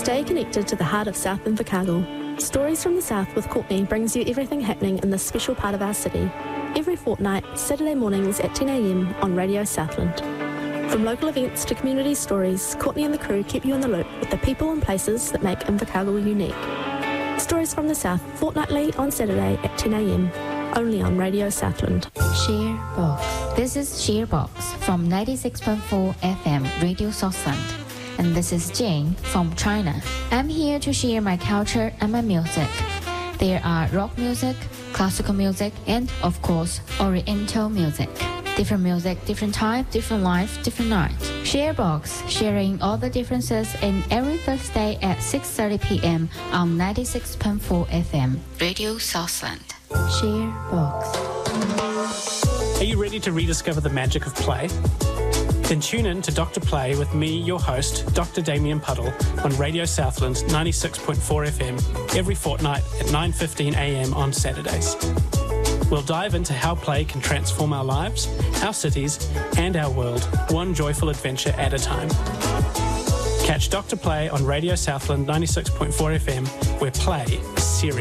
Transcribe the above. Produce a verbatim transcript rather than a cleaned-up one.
Stay connected to the heart of South Invercargill. Stories from the South with Courtney brings you everything happening in this special part of our city. Every fortnight, Saturday mornings at ten a m on Radio Southland. From local events to community stories, Courtney and the crew keep you in the loop with the people and places that make Invercargill unique. Stories from the South, fortnightly on Saturday at ten a m, only on Radio Southland. Sharebox. This is Sharebox from ninety-six point four F M Radio Southland. And this is Jane from China. I'm here to share my culture and my music. There are rock music, classical music, and of course, oriental music. Different music, different type, different life, different night. Sharebox, sharing all the differences in every Thursday at six thirty p m on ninety-six point four F M. Radio Southland. Sharebox. Are you ready to rediscover the magic of play? Then tune in to Doctor Play with me, your host, Doctor Damien Puddle, on Radio Southland ninety-six point four F M every fortnight at nine fifteen a m on Saturdays. We'll dive into how play can transform our lives, our cities, and our world, one joyful adventure at a time. Catch Doctor Play on Radio Southland ninety-six point four F M, where play is serious.